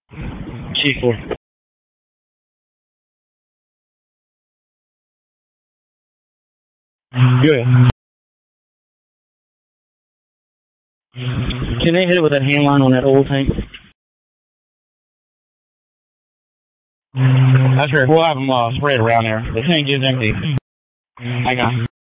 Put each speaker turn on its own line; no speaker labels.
C4. Good. Can they hit it with that hand line on that old tank? That's right. We'll have them spread around there. The tank is empty. I got